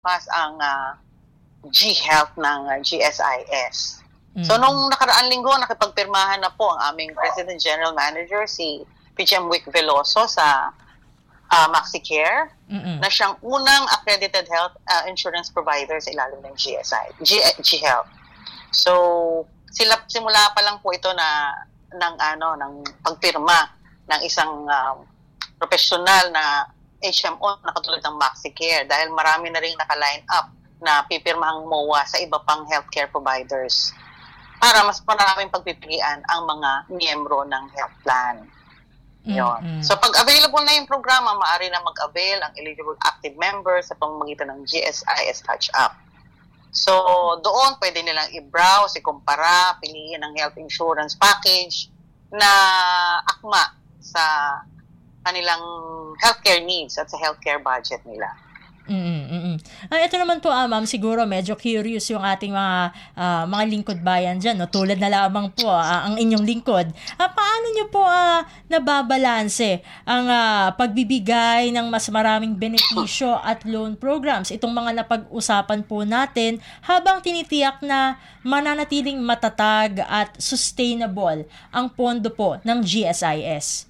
mas ang G-Health ng GSIS. So, nung nakaraang linggo, nakipagpirmahan na po ang aming President General Manager, si PGM Wick Veloso sa MaxiCare, na siyang unang accredited health insurance provider sa ilalim ng G-Health. So, simula pa lang po ito ng pagpirma ng isang professional na HMO na katulad ng MaxiCare, dahil marami na rin naka-line up na pipirmahang MOA sa iba pang healthcare providers para mas maraming pagpipilian ang mga miyembro ng health plan. Yun. So pag available na yung programa, maaari na mag-avail ang eligible active members sa pamamagitan ng GSIS Catch Up. So doon pwede nilang i-browse, ikumpara, piliin ang health insurance package na akma sa kanilang healthcare needs at sa healthcare budget nila. Ito naman po, ma'am, siguro medyo curious yung ating mga lingkod bayan dyan, no? Tulad na lamang po ang inyong lingkod. Paano nyo po nababalanse ang pagbibigay ng mas maraming benepisyo at loan programs, itong mga napag-usapan po natin, habang tinitiyak na mananatiling matatag at sustainable ang pondo po ng GSIS?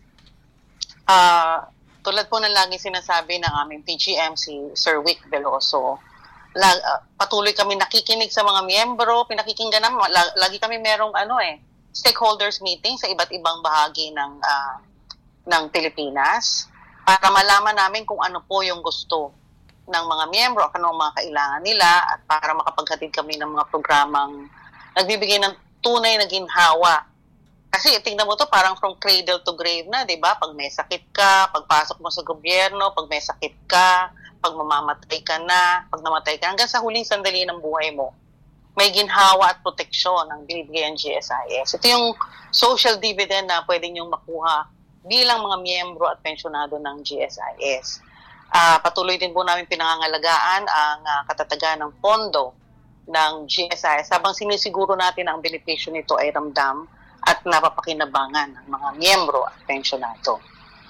Tulad po ng lagi sinasabi ng aming PGM, si Sir Wick Veloso, patuloy kami nakikinig sa mga miyembro, pinakikinggan namin, lagi kami merong stakeholders meeting sa iba't ibang bahagi ng Pilipinas para malaman namin kung ano po yung gusto ng mga miyembro, kung ano ang mga kailangan nila, at para makapaghatid kami ng mga programang nagbibigay ng tunay na ginhawa. Kasi tingnan mo to, parang from cradle to grave na, di ba? Pag may sakit ka, pagpasok mo sa gobyerno, pag may sakit ka, pag mamamatay ka na, pag namatay ka, hanggang sa huling sandali ng buhay mo, may ginhawa at proteksyon ang binibigay ng GSIS. Ito yung social dividend na pwede niyong makuha bilang mga miyembro at pensyonado ng GSIS. Patuloy din po namin pinangangalagaan ang katatagan ng pondo ng GSIS habang sinisiguro natin ang benepisyo nito ay ramdam at napapakinabangan ng mga miyembro at pensyonado.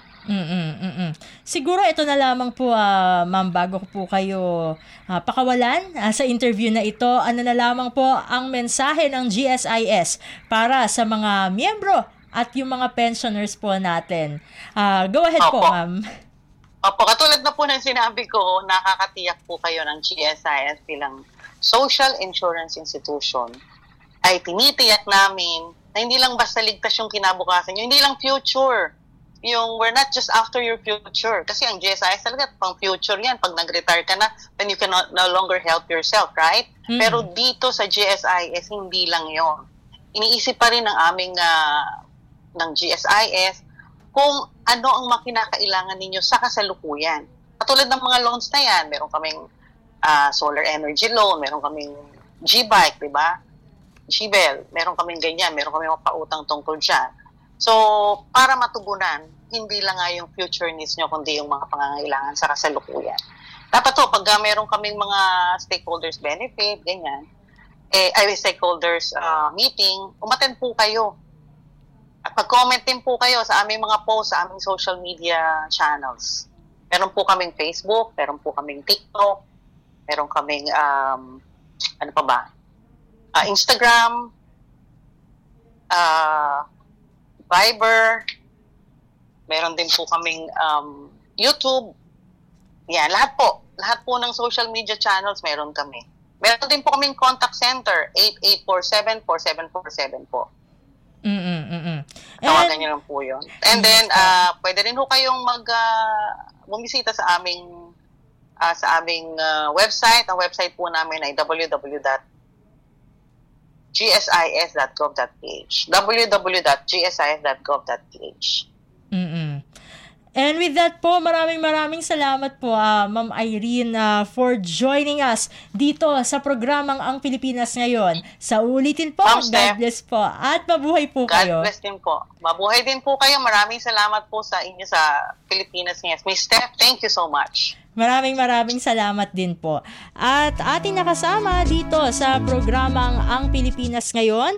Siguro ito na lamang po, ma'am, bago ko po kayo pakawalan sa interview na ito, ano na lamang po ang mensahe ng GSIS para sa mga miyembro at yung mga pensioners po natin. Go ahead po, ma'am. Opo, katulad na po ng sinabi ko, nakakatiyak po kayo ng GSIS bilang social insurance institution ay tinitiyak namin na hindi lang basta ligtas yung kinabukasan nyo, hindi lang future. Yung we're not just after your future. Kasi ang GSIS talaga, pang future yan. Pag nag-retire ka na, then you can no longer help yourself, right? Pero dito sa GSIS, hindi lang yon. Iniisip pa rin ng aming ng GSIS kung ano ang makinakailangan ninyo sa kasalukuyan. Katulad ng mga loans na yan, meron kaming solar energy loan, meron kaming G-Bike, di ba? G-Bell, meron kaming ganyan, meron kaming pautang tungkol dyan. So, para matugunan, hindi lang nga yung future needs nyo, kundi yung mga pangangailangan sa kasalukuyan. Dapat to, pag meron kaming mga stakeholders benefit, ganyan, stakeholders meeting, umattend po kayo. At mag-comment din po kayo sa aming mga posts, sa aming social media channels. Meron po kaming Facebook, meron po kaming TikTok, meron kaming, Instagram, Viber, meron din po kaming YouTube. Yan, lahat po ng social media channels meron kami. Meron din po kaming contact center, 8847-4747 po. Tawagan niyo lang po yun. And then, pwede rin po kayong bumisita sa aming website. Ang website po namin ay www.gsis.gov.ph www.gsis.gov.ph. And with that po, maraming salamat po, Ma'am Irene, for joining us dito sa programang Ang Pilipinas Ngayon. Sa ulitin po, God bless po, at mabuhay po kayo. God bless din po. Mabuhay din po kayo. Maraming salamat po sa inyo sa Pilipinas Ngayon. Miss Steph, thank you so much. Maraming salamat din po. At ating nakasama dito sa programang Ang Pilipinas Ngayon,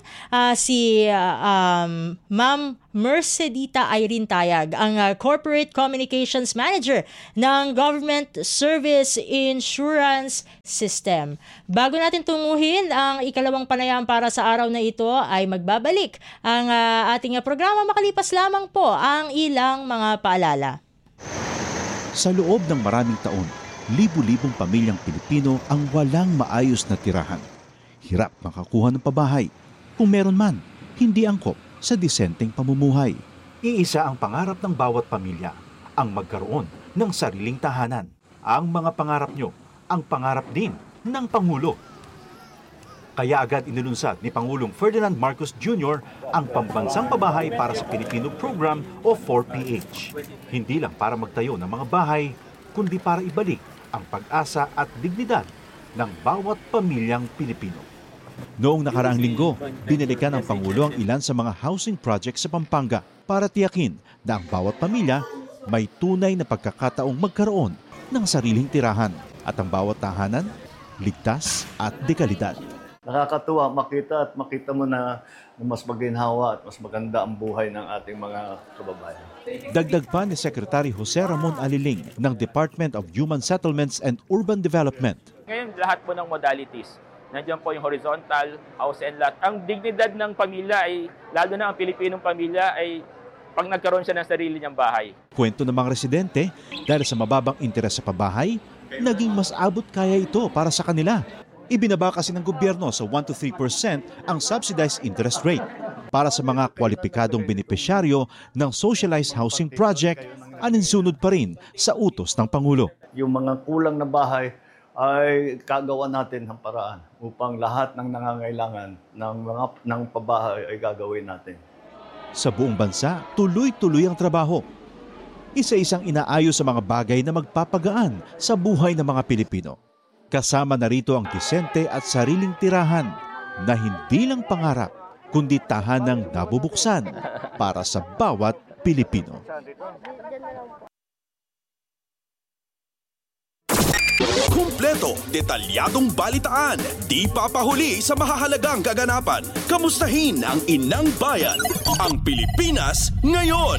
Ma'am Mercedita Irene Tayag, ang Corporate Communications Manager ng Government Service Insurance System. Bago natin tunguhin ang ikalawang panayam para sa araw na ito, ay magbabalik ang ating programa. Makalipas lamang po ang ilang mga paalala. Sa loob ng maraming taon, libu-libong pamilyang Pilipino ang walang maayos na tirahan. Hirap makakuha ng pabahay. Kung meron man, hindi angkop sa disenteng pamumuhay. Iisa ang pangarap ng bawat pamilya, ang magkaroon ng sariling tahanan. Ang mga pangarap nyo, ang pangarap din ng Pangulo. Kaya agad inilunsad ni Pangulong Ferdinand Marcos Jr. ang Pambansang Pabahay para sa Pilipino Program o 4PH. Hindi lang para magtayo ng mga bahay, kundi para ibalik ang pag-asa at dignidad ng bawat pamilyang Pilipino. Noong nakaraang linggo, binalikan ng Pangulo ang ilan sa mga housing projects sa Pampanga para tiyakin na ang bawat pamilya may tunay na pagkakataong magkaroon ng sariling tirahan at ang bawat tahanan ligtas at dekalidad. Nakakatuwa makita mo na mas maginhawa at mas maganda ang buhay ng ating mga kababayan. Dagdag pa ni Secretary Jose Ramon Aliling ng Department of Human Settlements and Urban Development. Ngayon lahat po ng modalities, nandiyan po yung horizontal, house and lot. Ang dignidad ng pamilya ay, lalo na ang Pilipinong pamilya ay pag nagkaroon siya ng sarili niyang bahay. Kwento ng mga residente, dahil sa mababang interes sa pabahay, naging mas abot kaya ito para sa kanila. Ibinaba kasi ng gobyerno sa 1 to 3% ang subsidized interest rate. Para sa mga kwalipikadong benepisyaryo ng Socialized Housing Project, aninsunod pa rin sa utos ng Pangulo. Yung mga kulang na bahay ay kagawa natin ng paraan upang lahat ng nangangailangan ng pabahay ay gagawin natin. Sa buong bansa, tuloy-tuloy ang trabaho. Isa-isang inaayos sa mga bagay na magpapagaan sa buhay ng mga Pilipino. Kasama na rito ang disente at sariling tirahan na hindi lang pangarap, kundi tahanang nabubuksan para sa bawat Pilipino. Kumpleto, detalyadong balitaan, di papahuli sa mahahalagang kaganapan. Kamustahin ang inang bayan, ang Pilipinas ngayon.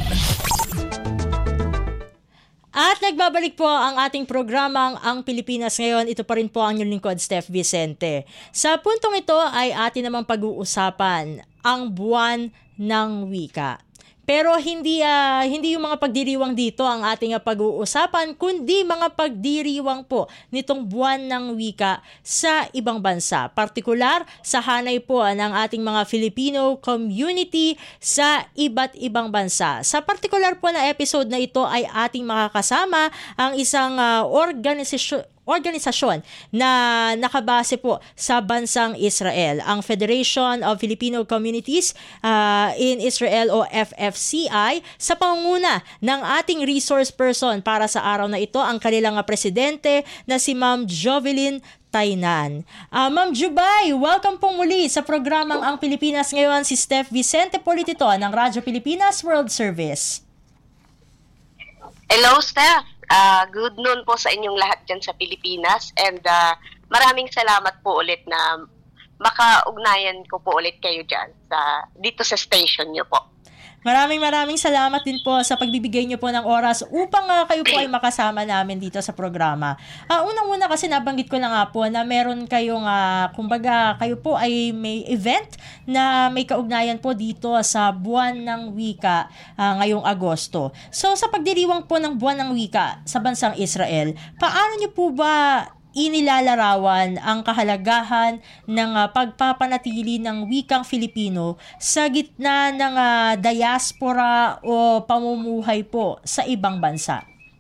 At nagbabalik po ang ating programang Ang Pilipinas Ngayon. Ito pa rin po ang inyong lingkod, Steph Vicente. Sa puntong ito ay atin namang pag-uusapan ang buwan ng wika. Pero hindi yung mga pagdiriwang dito ang ating pag-uusapan, kundi mga pagdiriwang po nitong buwan ng wika sa ibang bansa. Partikular sa hanay po ng ating mga Filipino community sa iba't ibang bansa. Sa partikular po na episode na ito ay ating makakasama ang isang organisasyon na nakabase po sa bansang Israel, ang Federation of Filipino Communities in Israel o FFCI, sa pangunguna ng ating resource person para sa araw na ito, ang kanilang presidente na si Ma'am Jovelyn Taynan. Ma'am Jubay, welcome po muli sa programang Ang Pilipinas Ngayon. Si Steph Vicente Politito ng Radyo Pilipinas World Service. Hello, Steph. Good noon po sa inyong lahat dyan sa Pilipinas, and maraming salamat po ulit na makaugnayan ko po ulit kayo dyan dito sa station nyo po. Maraming salamat din po sa pagbibigay niyo po ng oras upang kayo po ay makasama namin dito sa programa. Unang-una kasi nabanggit ko na nga po na meron kayong, kumbaga kayo po ay may event na may kaugnayan po dito sa Buwan ng Wika ngayong Agosto. So sa pagdiriwang po ng Buwan ng Wika sa bansang Israel, paano niyo po ba inilalarawan ang kahalagahan ng pagpapanatili ng wikang Filipino sa gitna ng diaspora o pamumuhay po sa ibang bansa?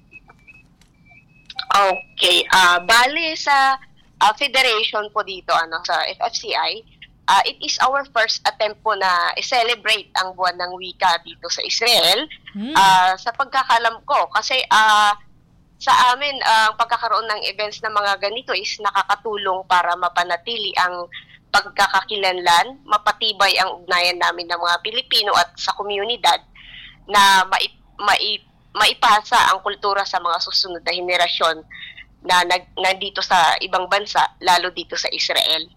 Okay. Bali sa federation po dito, sa FFCI, it is our first attempt po na i-celebrate ang Buwan ng Wika dito sa Israel. Sa pagkakalam ko, kasi sa amin, ang pagkakaroon ng events na mga ganito is nakakatulong para mapanatili ang pagkakakilanlan, mapatibay ang ugnayan namin ng mga Pilipino at sa komunidad na maipasa ang kultura sa mga susunod na henerasyon na nandito sa ibang bansa, lalo dito sa Israel.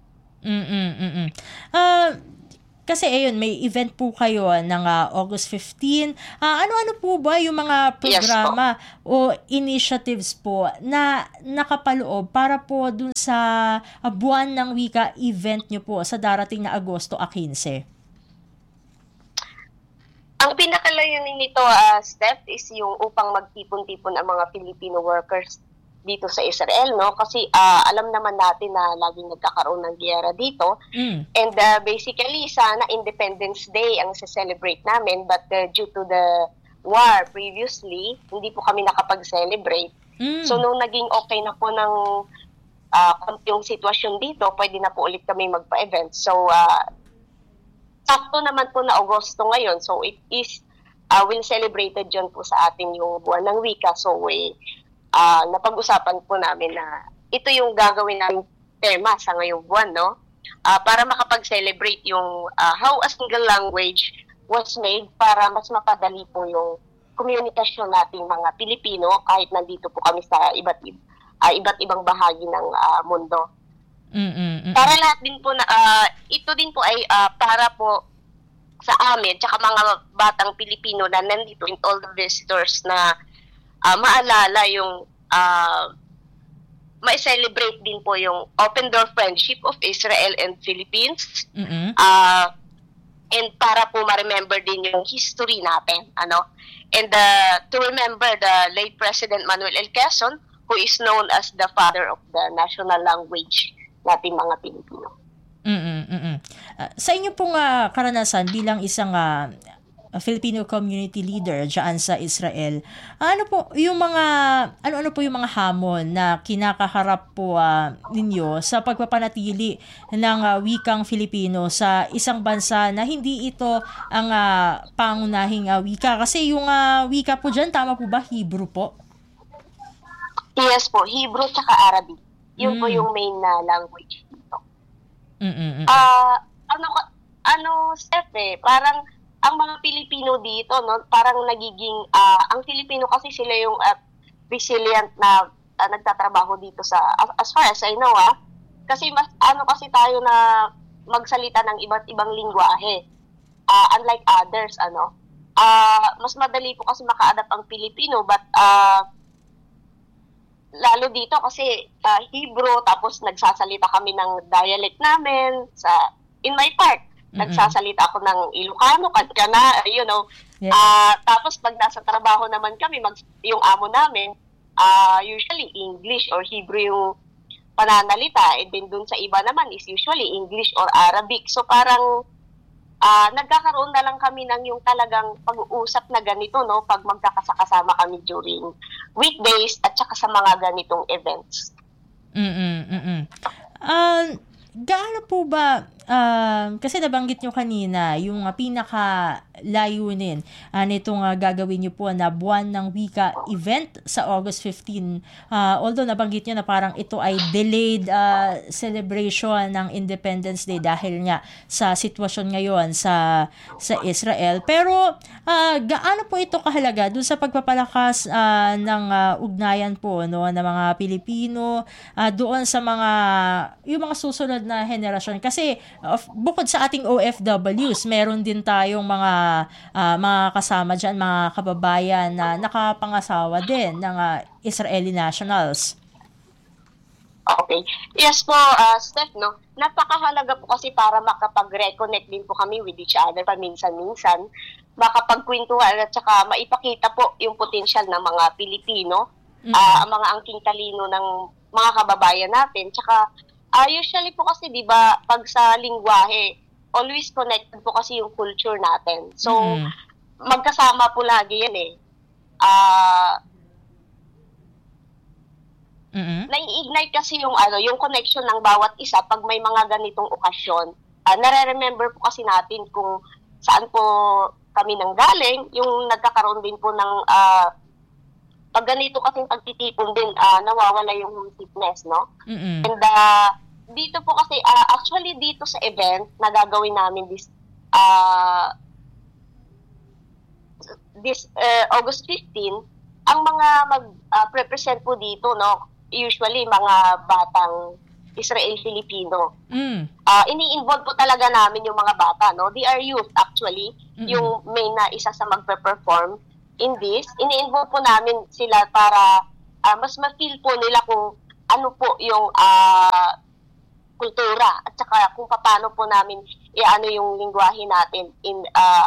Kasi ayun, may event po kayo ng August 15. Ano-ano po ba yung mga programa o initiatives po na nakapaloob para po dun sa buwan ng wika event nyo po sa darating na Agosto 15? Ang pinakalayunin nito, Steph, is yung upang magtipon-tipon ang mga Filipino workers dito sa Israel, no? Kasi alam naman natin na laging nagkakaroon ng giyera dito. And basically, sana Independence Day ang celebrate namin, but due to the war previously, hindi po kami nakapag-celebrate. So, nung naging okay na po ng yung sitwasyon dito, pwede na po ulit kami magpa-event. So, sakto naman po na Agosto ngayon. So, it is will celebrated dyan po sa atin yung buwan ng wika. So, napag-usapan po namin na ito yung gagawin namin tema sa ngayong buwan, no? Para makapag-celebrate yung how a single language was made para mas mapadali po yung komunikasyon nating mga Pilipino kahit nandito po kami sa iba't ibang bahagi ng mundo. Para lahat din po na ito din po ay para po sa amin tsaka mga batang Pilipino na nandito in all the visitors na maalala yung ma-celebrate din po yung Open Door Friendship of Israel and Philippines. And para po ma-remember din yung history natin, ano? And to remember the late President Manuel L. Quezon, who is known as the father of the national language natin mga Pilipino. Sa inyo pong karanasan bilang isang Filipino community leader diyan sa Israel, ano po yung mga hamon na kinakaharap po ninyo sa pagpapanatili ng wikang Filipino sa isang bansa na hindi ito ang pangunahing wika? Kasi yung wika po diyan, tama po ba, Hebrew po? Yes po, Hebrew tsaka Arabic. Yun po yung main na language dito. Steph, parang ang mga Pilipino dito, no, parang nagiging, ang Filipino kasi sila yung resilient na nagtatrabaho dito sa, as far as I know, kasi mas, kasi tayo na magsalita ng iba't ibang lingwahe, unlike others, mas madali po kasi maka-adapt ang Pilipino, but, lalo dito kasi Hebrew, tapos nagsasalita kami ng dialect namin, in my part, nagsasalita ako ng Ilocano, Kadkana, you know. Tapos pag nasa trabaho naman kami, yung amo namin, usually English or Hebrew yung pananalita. And then dun sa iba naman is usually English or Arabic. So parang nagkakaroon na lang kami ng yung talagang pag-uusap na ganito, no, pag magkakasakasama kami during weekdays at saka sa mga ganitong events. Gaano po ba, kasi nabanggit nyo kanina, yung pinaka-layunin nitong gagawin nyo po na buwan ng wika event sa August 15. Although nabanggit nyo na parang ito ay delayed celebration ng Independence Day dahil nga sa sitwasyon ngayon sa Israel. Pero gaano po ito kahalaga dun sa pagpapalakas ng ugnayan po, no, ng mga Pilipino doon sa yung mga susunod na henerasyon? Kasi bukod sa ating OFWs, meron din tayong mga kasama dyan, mga kababayan na nakapangasawa din ng Israeli nationals. Okay. Yes po, Steph, no? Napakahalaga po kasi para makapag-reconnect din po kami with each other paminsan-minsan, makapagkwentuhan at saka maipakita po yung potential ng mga Pilipino, ang mga angking talino ng mga kababayan natin, tsaka usually po kasi, di ba, pag sa lingwahe, always connected po kasi yung culture natin. So, magkasama po lagi yan eh. Nai-ignite kasi yung connection ng bawat isa pag may mga ganitong okasyon. Nare-remember po kasi natin kung saan po kami nanggaling, yung nagkakaroon din po ng pag ganito kasing pagtitipon din, nawawala yung homesickness, no? And dito po kasi, actually dito sa event na gagawin namin this August 15, ang mga mag-represent po dito, no, usually mga batang Israel-Filipino. Ini-involve po talaga namin yung mga bata, no? They are youth actually, yung main na isa sa magpe-perform in this. Ini-involve po namin sila para mas ma-feel po nila kung ano po yung kultura at saka kung paano po namin ano yung lingwahe natin in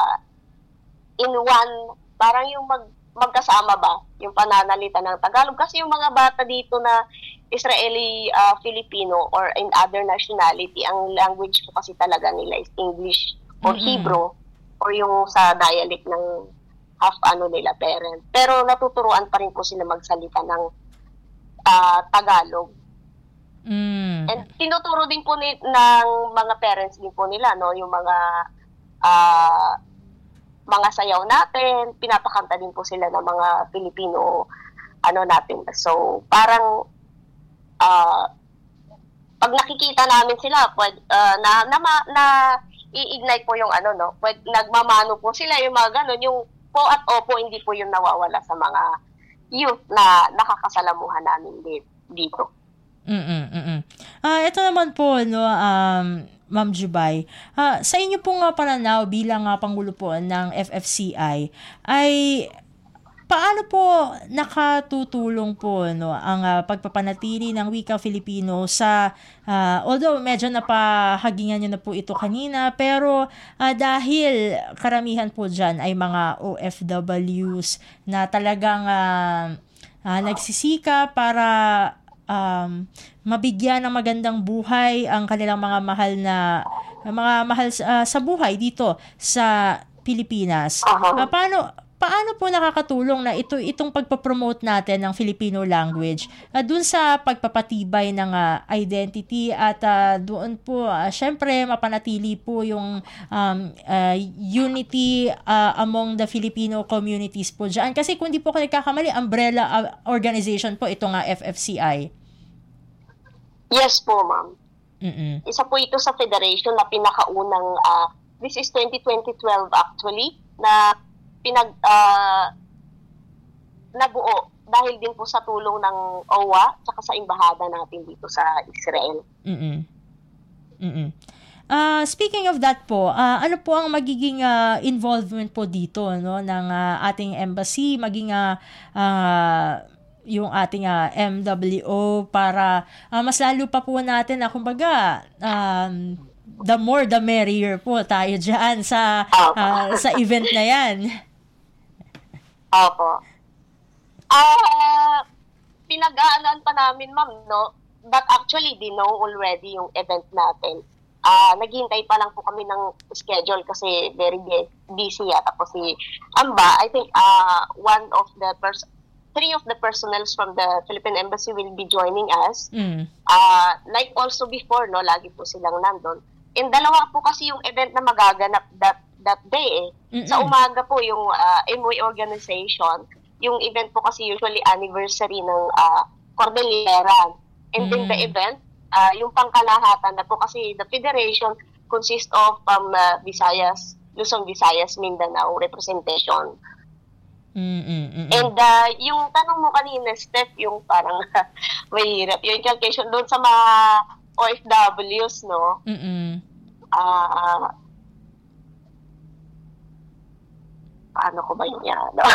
one, parang yung magkasama ba yung pananalita ng Tagalog, kasi yung mga bata dito na Israeli Filipino or in other nationality, ang language po kasi talaga nila is English or Hebrew or yung sa dialect ng half nila parent, pero natuturuan pa rin po sila magsalita ng Tagalog. And tinuturo din po ng mga parents din po nila, no, yung mga sayaw natin, pinapakanta din po sila ng mga Filipino natin. So parang pag nakikita namin sila, i-ignite po yung nagmamano po sila, yung mga ganun, yung po at opo, hindi po yung nawawala sa mga youth na nakakasalamuhan namin dito. Ito naman po, no, Ma'am Jubay, sa inyo pong pananaw bilang Pangulo po ng FFCI, ay paano po nakatutulong po, no, ang pagpapanatili ng wika Filipino sa although medyo napahagingan nyo na po ito kanina, pero dahil karamihan po dyan ay mga OFWs na talagang nagsisika para mabigyan ng magandang buhay ang kanilang mga mahal sa buhay dito sa Pilipinas. Paano po nakakatulong na itong pagpapromote natin ng Filipino language dun sa pagpapatibay ng identity at doon po syempre mapanatili po yung unity among the Filipino communities po dyan. Kasi kung di po ako nagkakamali, umbrella organization po itong FFCI. Yes po, ma'am. Isa po ito sa federation na pinakaunang, this is 2012 actually, na nabuo dahil din po sa tulong ng OWA saka sa embahada natin dito sa Israel. Speaking of that po, ano po ang magiging involvement po dito, no, ng ating embassy, maging yung ating MWO para mas lalo pa po natin na kumbaga the more the merrier po tayo dyan sa event na yan. Opo. Pinag-aanan pa namin, ma'am, no? But actually, they know already yung event natin. Naghihintay pa lang po kami ng schedule kasi very busy yata po si Amba. I think three of the personnel from the Philippine Embassy will be joining us. Like also before, no, lagi po silang nandun. And dalawa po kasi yung event na magaganap that day. Sa umaga po yung MOE organization. Yung event po kasi usually anniversary ng Cordillera. And then the event, yung pangkalahatan na po kasi the federation consists of Visayas, Luzon, Visayas, Mindanao representation. And yung tanong mo kanina, Steph, yung parang mahirap, yung calculation doon sa mga OFWs, no? Paano ko ba yun yan? No?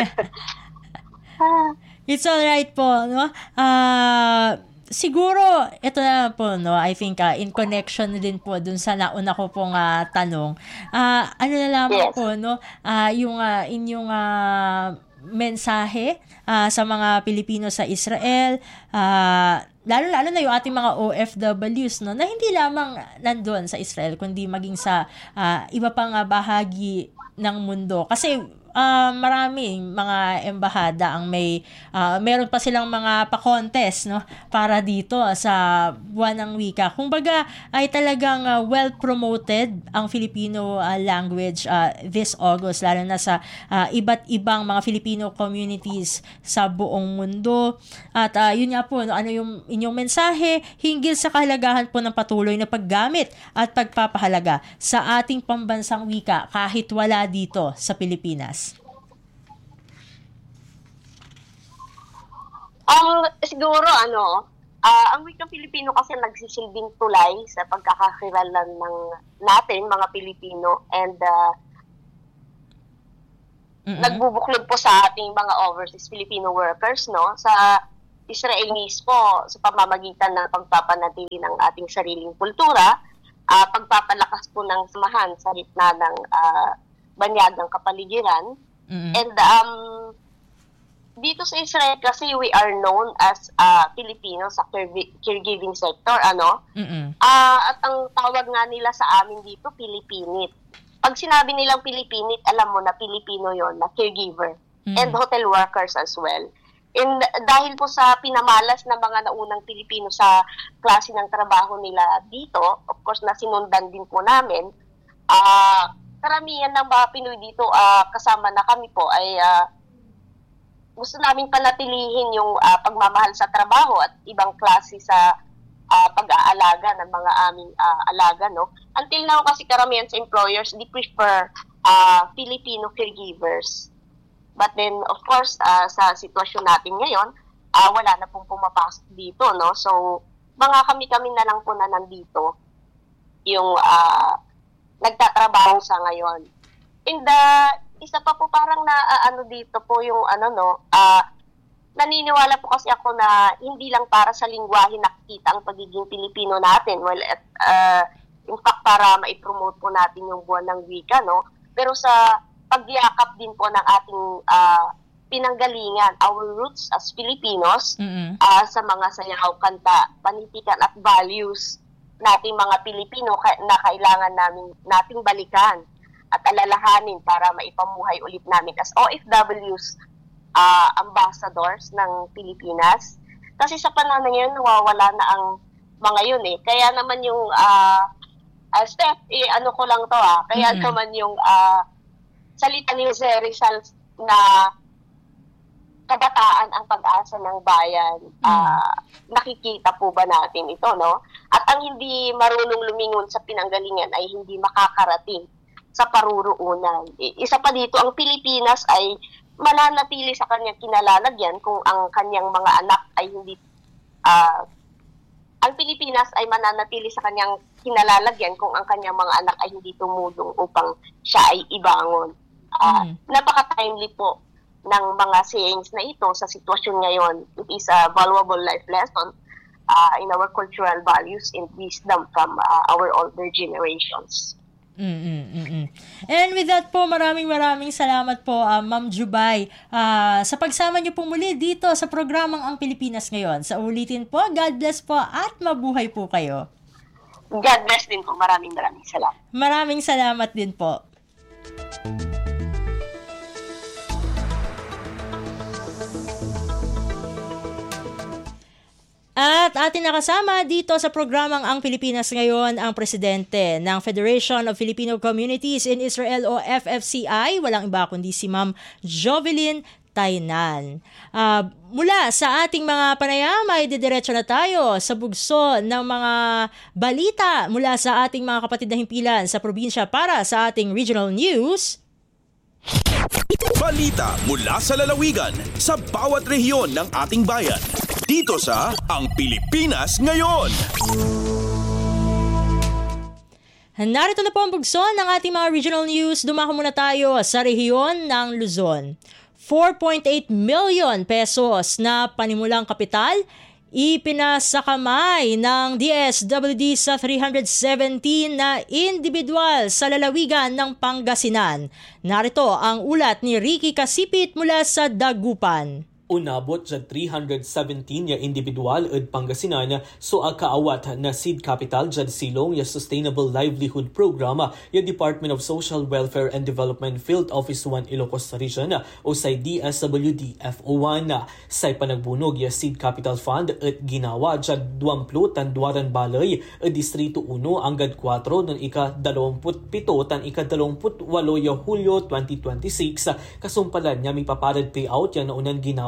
It's alright po, no? Siguro, ito na po, no? I think in connection din po dun sa nauna ko pong tanong. Ano na lamang po, no? Yung inyong mensahe sa mga Pilipino sa Israel, lalo na yung ating mga OFWs, no, na hindi lamang nandun sa Israel kundi maging sa iba pang bahagi ng mundo, kasi maraming mga embahada ang meron pa silang mga pa-contest, no, para dito sa buwan ng wika. Kumbaga ay talagang well promoted ang Filipino language this August, lalo na sa iba't ibang mga Filipino communities sa buong mundo. At yun nga po, no, ano yung inyong mensahe hinggil sa kahalagahan po ng patuloy na paggamit at pagpapahalaga sa ating pambansang wika kahit wala dito sa Pilipinas? Siguro, ang wikang Pilipino kasi nagsisilbing tulay sa pagkakakilanlan ng natin, mga Pilipino, and nagbubuklod po sa ating mga overseas Filipino workers, no? Sa Israel mismo, sa pamamagitan ng pagpapanatili ng ating sariling kultura, pagpapalakas po ng samahan sa gitna ng banyagang kapaligiran. And dito sa Israel kasi we are known as Filipino sa caregiving sector, at ang tawag nga nila sa amin dito, Pilipinit. Pag sinabi nilang Pilipinit, alam mo na Pilipino yon, na caregiver, and hotel workers as well. And dahil po sa pinamalas ng mga naunang Pilipino sa klase ng trabaho nila dito, of course na sinundan din po namin, karamihan ng mga Pinoy dito, kasama na kami po, ay gusto namin panatilihin yung pagmamahal sa trabaho at ibang klase sa pag-aalaga ng mga aming alaga, no? Until now kasi karamihan sa employers, they prefer Filipino caregivers. But then, of course, sa sitwasyon natin ngayon, wala na pong pumapasok dito, no? So, mga kami na lang po na nandito yung nagtatrabaho sa ngayon. And isa pa po parang dito po yung naniniwala po kasi ako na hindi lang para sa lingwahe nakikita ang pagiging Pilipino natin. Well, in fact, para maipromote po natin yung buwan ng wika, no? Pero sa pagyakap din po ng ating pinanggalingan, our roots as Filipinos, sa mga sayaw, kanta, panitikan at values nating mga Pilipino na kailangan nating balikan at alalahanin para maipamuhay ulit namin as OFWs, ambassadors ng Pilipinas. Kasi sa panahon ngayon, nawawala na ang mga yun eh. Kaya naman yung, Steph, ko lang to kaya naman yung salita ni Jose Rizal na kabataan ang pag-asa ng bayan, nakikita po ba natin ito, no? At ang hindi marunong lumingon sa pinanggalingan ay hindi makakarating sa paruruunan. Isa pa dito, ang Pilipinas ay mananatili sa kanyang kinalalagyan kung ang kanyang mga anak ay hindi ang Pilipinas ay mananatili sa kanyang kinalalagyan kung ang kanyang mga anak ay hindi tumulong upang siya ay ibangon. Napaka-timely po ng mga sayings na ito sa sitwasyon ngayon. It is a valuable life lesson in our cultural values and wisdom from our older generations. And with that po, maraming salamat po, Ma'am Jubay, sa pagsama niyo po muli dito sa programang Ang Pilipinas Ngayon. Sa ulitin po, God bless po at mabuhay po kayo. God bless din po. Maraming salamat. Maraming salamat din po. At ating nakasama dito sa programang Ang Pilipinas Ngayon ang presidente ng Federation of Filipino Communities in Israel o FFCI, walang iba kundi si Ma'am Jovelyn Taynan. Mula sa ating mga panayam ay didiretso na tayo sa bugso ng mga balita mula sa ating mga kapatid na himpilan sa probinsya para sa ating regional news. Balita mula sa lalawigan sa bawat rehiyon ng ating bayan. Dito sa Ang Pilipinas Ngayon. Narito na po ang bugso ng ating mga regional news. Dumako muna tayo sa rehiyon ng Luzon. 4.8 million pesos na panimulang kapital ipinasakamay ng DSWD sa 317 na individual sa lalawigan ng Pangasinan. Narito ang ulat ni Ricky Kasipit mula sa Dagupan. Unabot sa 317 ya individual at Pangasinan so kaawat na seed capital dyan silong ya Sustainable Livelihood Program ya Department of Social Welfare and Development Field Office 1 Ilocos Region o sa DSWD FO1. Sa panagbunog ya seed capital fund at ginawa dyan 20 tanduaran balay at Distrito 1 hanggang 4 ng ika-27 tan ika-28 ya Hulyo 2026 kasumpalan niya may paparad payout ya naunan ginawa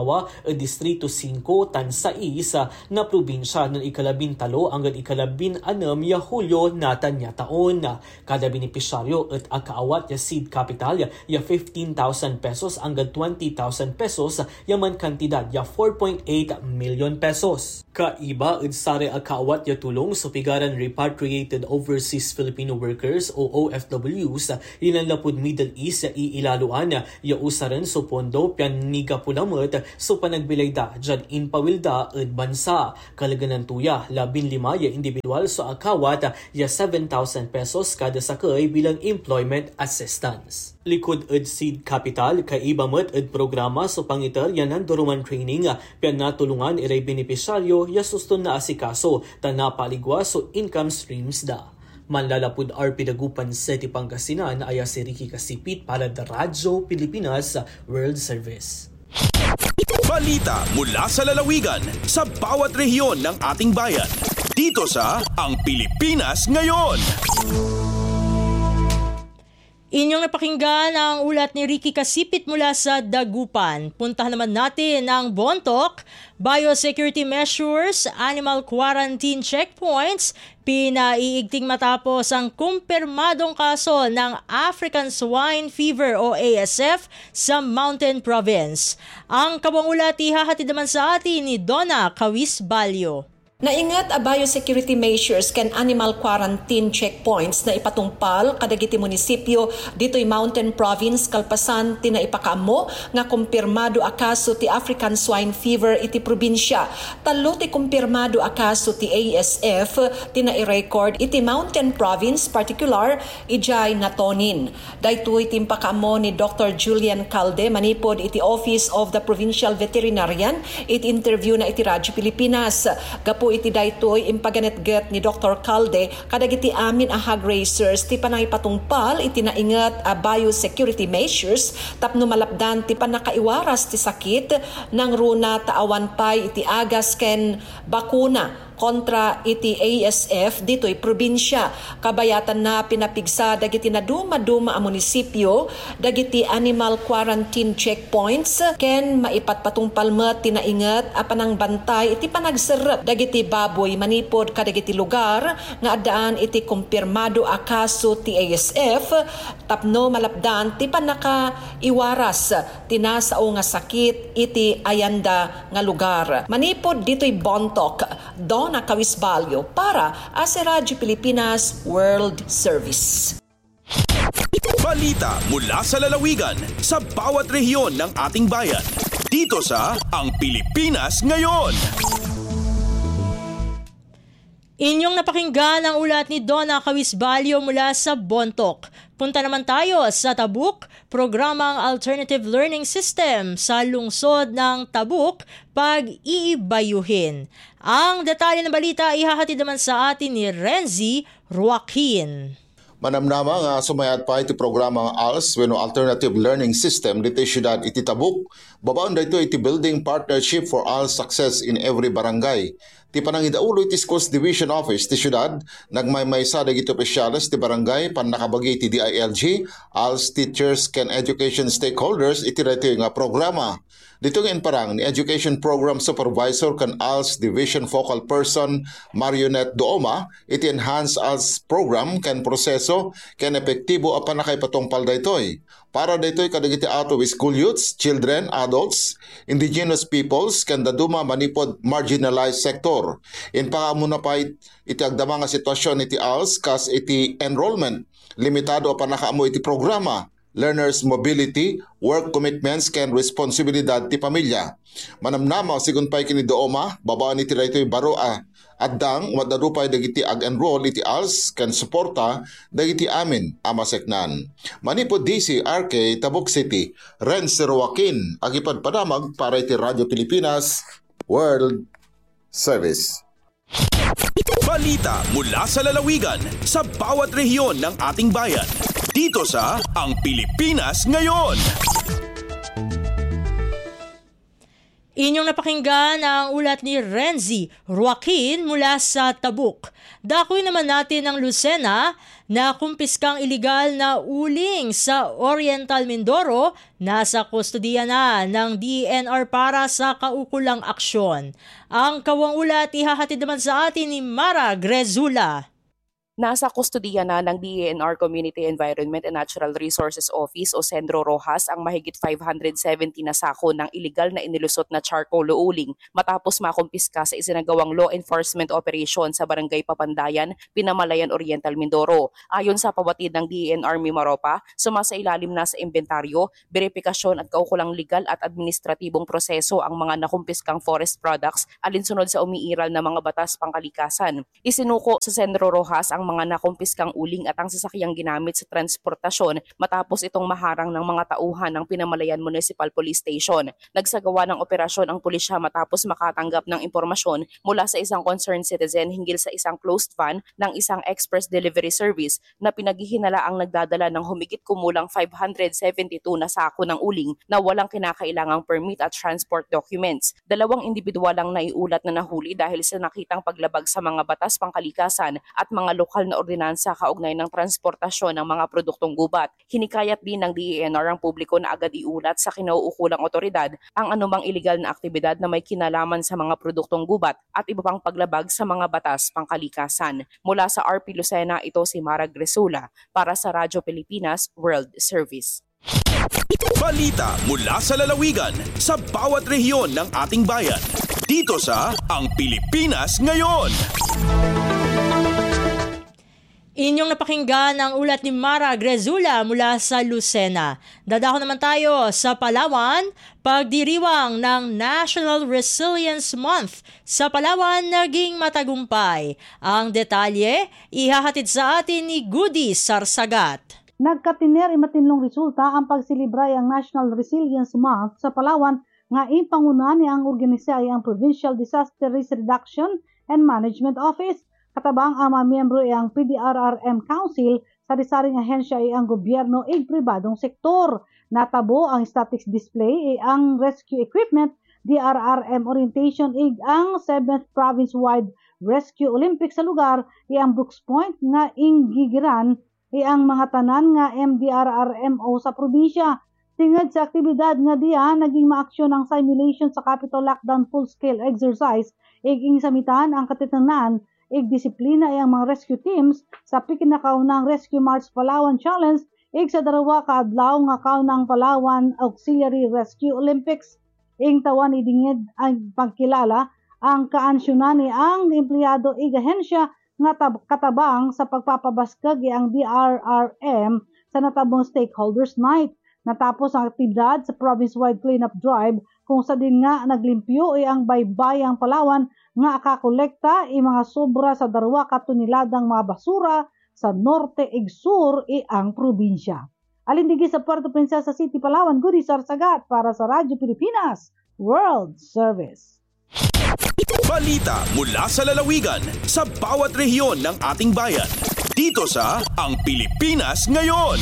Mindanao Distrito 5 tan 6 na probinsya ng ikalabintalo hanggang ikalabinanam ya Hulyo natan ya taon. Kada benepisyaryo at akaawat ya seed capital ya 15,000 pesos hanggang 20,000 pesos yaman kantidad ya 4.8 million pesos. Kaiba at sare akaawat ya tulong sa pigaran repatriated overseas Filipino workers o OFWs ilanlapod Middle East ya iilaluan ya usaran so pondo pianiga pulamot so panagbilayda dyan inpawilda at bansa. Kalaganan tuya 15 ya individual so akawat ya 7,000 pesos kada sakay bilang employment assistance. Likod ed seed capital kaiba met ed programa so pangitar yanan duruman training pian natulungan iray benepisyaryo ya suston na asikaso tan napaligwa so income streams da. Manlalapud RP Dagupan City Pangasinan aya si Ricky Kasipit para the Radyo Pilipinas World Service. Balita mula sa lalawigan sa bawat rehiyon ng ating bayan. Dito sa Ang Pilipinas Ngayon. Inyong napakinggan ang ulat ni Ricky Kasipit mula sa Dagupan. Puntahan naman natin ang Bontoc, biosecurity measures, animal quarantine checkpoints, pinaiigting matapos ang kumpirmadong kaso ng African Swine Fever o ASF sa Mountain Province. Ang kabang ulat ihahatid naman sa atin ni Donna Cawisbalio. Naingat a biosecurity measures ken animal quarantine checkpoints na ipatungpal kadagiti munisipyo dito'y Mountain Province kalpasan ti naipakaammo nga kumpirmado a kaso ti African Swine Fever iti probinsya. Talo ti kumpirmado a kaso ti ASF ti nai-record iti Mountain Province particular ijay natonin. Daytoy ti impakaammo ni Dr. Julian Calde manipod iti Office of the Provincial Veterinarian iti interview na iti Radyo Pilipinas. Gapo iti daytoy impaganetget ni Dr. Calde kadagiti amin a hog raisers ti panay patungpal iti naingat a biosecurity measures tapno malapdan ti panakaiwaras ti sakit nang runa taawan pay iti agas ken bakuna kontra iti ASF dito'y probinsya. Kabayatan na pinapigsa dagiti na duma-duma a munisipyo dagiti animal quarantine checkpoints ken maipatpatungpal met tinaingat a panangbantay iti panagserep dagiti baboy manipod kadagiti lugar nga addaan iti kumpirmado a kaso ti ASF tapno malapdan ti panakaiwaras tinasao nga sakit iti ayanda nga lugar. Manipod dito'y Bontoc, Donna Cawisbalio para sa Radyo Pilipinas World Service. Balita mula sa lalawigan sa bawat rehiyon ng ating bayan. Dito sa Ang Pilipinas Ngayon. Inyong napakinggan ang ulat ni Donna Cawisbalio mula sa Bontoc. Punta naman tayo sa Tabuk, programang Alternative Learning System sa lungsod ng Tabuk, pag-iibayuhin. Ang detalye ng balita ihahatid naman sa atin ni Renzi Joaquin. Manamnama nga sumayat pa iti programa ALS wenno Alternative Learning System dito siyudad iti Tabuk. Babaon dito iti Building Partnership for ALS Success in Every Barangay. Ti panangidaulo iti Schools Division Office ti siyudad nagmaymaysa dagiti opisyales ti barangay pan nakabagi ti DILG, ALS teachers ken education stakeholders iti dito nga programa. Dito nga parang ni Education Program Supervisor kan ALS Division Focal Person Marionette Dooma iti Enhanced ALS Program kan proseso ken epektibo apan nakaipatungpal daytoy. Para daytoy kadagiti ato with school youths, children, adults, indigenous peoples ken daduma manipod marginalized sector. In pangamuna pa iti agdama nga sitwasyon iti ALS kas iti enrollment limitado apan nakaamo iti programa. Learners' mobility, work commitments, ken responsibilidad ti pamilya. Manamnama sigun pay kini Dooma, babaan iti daytoy baro addang wadadupay dagiti ag-enroll iti ALS ken suporta dagiti amin amaseknan. Manipod DC RK Tabuk City, Renzi Joaquin agipad padamag para iti Radyo Pilipinas World Service. Balita mula sa lalawigan sa bawat rehiyon ng ating bayan. Dito sa Ang Pilipinas Ngayon. Inyong napakinggan ang ulat ni Renzi Joaquin mula sa Tabuk. Dakoy naman natin ang Lucena na kumpiskang iligal na uling sa Oriental Mindoro nasa kustodiya na ng DENR para sa kaukulang aksyon. Ang kawang ulat ihahatid naman sa atin ni Mara Grezula. Nasa kustodiya na ng DENR Community Environment and Natural Resources Office o Sendro Rojas ang mahigit 570 na sako ng iligal na inilusot na charcoal uling matapos makumpiska sa isinagawang law enforcement operation sa Barangay Papandayan, Pinamalayan Oriental, Mindoro. Ayon sa pawatid ng DENR Mimaropa, sumasailalim na sa inventaryo, beripikasyon at kaukulang legal at administratibong proseso ang mga nakumpiskang forest products alinsunod sa umiiral na mga batas pangkalikasan. Isinuko sa Sendro Rojas ang mga nakumpiskang uling at ang sasakyang ginamit sa transportasyon matapos itong maharang ng mga tauhan ng Pinamalayan Municipal Police Station. Nagsagawa ng operasyon ang pulisya matapos makatanggap ng impormasyon mula sa isang concerned citizen hinggil sa isang closed van ng isang express delivery service na pinaghihinala ang nagdadala ng humigit kumulang 572 na sako ng uling na walang kinakailangang permit at transport documents. 2 individual ang naiulat na nahuli dahil sa nakitang paglabag sa mga batas pangkalikasan at mga lokal na ordinansa kaugnay ng transportasyon ng mga produktong gubat. Hinikayat din ng DENR ang publiko na agad iulat sa kinauukulang otoridad ang anumang iligal na aktibidad na may kinalaman sa mga produktong gubat at iba pang paglabag sa mga batas pangkalikasan. Mula sa RP Lucena, ito si Mara Grezula para sa Radyo Pilipinas World Service. Balita mula sa lalawigan sa bawat rehiyon ng ating bayan. Dito sa Ang Pilipinas Ngayon. Inyong napakinggan ang ulat ni Mara Grezula mula sa Lucena. Dadako naman tayo sa Palawan, pagdiriwang ng National Resilience Month sa Palawan naging matagumpay. Ang detalye, ihahatid sa atin ni Goody Sarsagat. Nagkatiner matinlong resulta ang pagsilibray ang National Resilience Month sa Palawan nga impanguna ni ang organisasyon ang Provincial Disaster Risk Reduction and Management Office. Katabang ang mga miyembro ang PDRRM Council sa disaring ahensya ang gobyerno ig pribadong sektor. Natabo ang statics display ang rescue equipment, DRRM orientation ig ang 7th province-wide rescue Olympics sa lugar ang Brooks Point nga inggigiran ang mga tanan nga MDRRMO sa probinsya. Tingad sa aktibidad nga diya naging maaksyon ang simulation sa capital lockdown full-scale exercise ig samitan ang katitanan disiplina ang mga rescue teams sa pikinakaunang Rescue March Palawan Challenge sa darawa ka adlaw nga kaunang Palawan Auxiliary Rescue Olympics. Tawan idingid ang pagkilala ang kaansyonan ang empleyado ahensya nga katabang sa pagpapabaskag ang DRRM sa natabong Stakeholders Night. Natapos ang aktibidad sa province-wide cleanup drive kung sa din nga naglimpyo ang baybayang Palawan nga akakolekta mga sobra sa darwa katuniladang mga basura sa norte ig sur ang probinsya. Alindigi sa Puerto Princesa City, Palawan, Goody Sarsagat para sa Radyo Pilipinas World Service. Balita mula sa lalawigan sa bawat rehiyon ng ating bayan. Dito sa Ang Pilipinas Ngayon.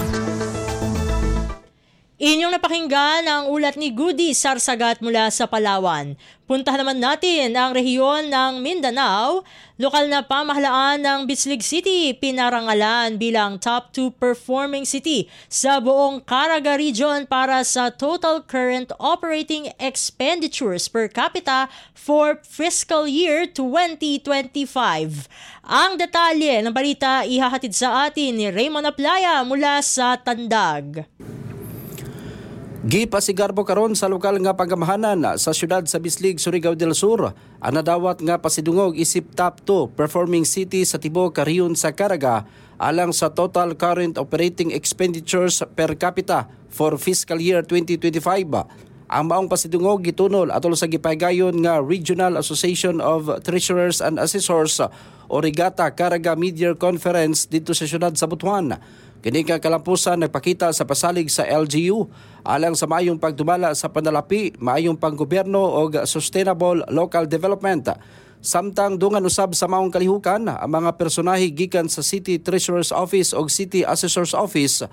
Inyong napakinggan ang ulat ni Goody Sarsagat mula sa Palawan. Puntahan naman natin ang rehiyon ng Mindanao. Lokal na pamahalaan ng Bislig City pinarangalan bilang top 2 performing city sa buong Caraga Region para sa total current operating expenditures per capita for fiscal year 2025. Ang detalye ng balita ihahatid sa atin ni Raymond Aplaya mula sa Tandag. Gipasigarbo karon sa lokal nga pagamahanan sa syudad sa Bislig, Surigao del Sur. Ang nadawat nga pasidungog isip top 2 performing city sa tibuok rehiyon sa Caraga alang sa total current operating expenditures per capita for fiscal year 2025. Ang maong pasidungog gitunol atol sa gipaygayon nga Regional Association of Treasurers and Assessors o Rigata Caraga Mid-Year Conference dito sa syudad sa Butuan. Kini nga kalampusan nagpakita sa pasalig sa LGU alang sa maayong pagdumala sa panalapi, maayong panggobyerno o sustainable local development. Samtang dungan usab sa maong kalihukan ang mga personahe gikan sa City Treasurer's Office o City Assessor's Office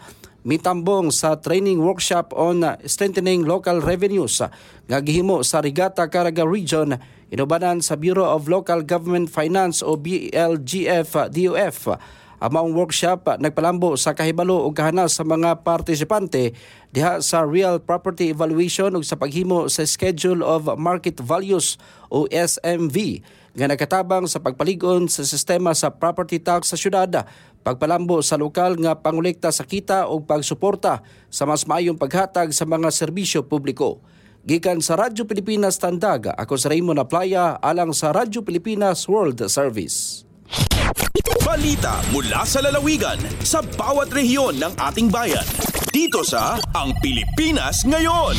mitambong sa training workshop on strengthening local revenues nga gihimo sa Rigata Caraga Region inubanan sa Bureau of Local Government Finance o BLGF-DOF. Among workshop nagpalambo sa kahibalo ug kahanas sa mga partisipante diha sa real property evaluation ug sa paghimo sa Schedule of Market Values o SMV nga nakatabang sa pagpalig-on sa sistema sa property tax sa syudad, pagpalambo sa lokal nga pangolekta sa kita ug pagsuporta sa mas maayong paghatag sa mga serbisyo publiko. Gikan sa Radyo Pilipinas Tandag, ako si Raymond Aplaya alang sa Radyo Pilipinas World Service. Balita mula sa lalawigan sa bawat rehiyon ng ating bayan. Dito sa Ang Pilipinas Ngayon.